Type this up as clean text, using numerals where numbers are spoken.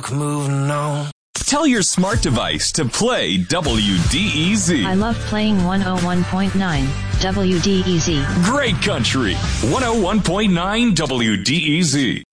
book moving on. Tell your smart device to play WDEZ. I love playing 101.9 WDEZ. Great country. 101.9 WDEZ.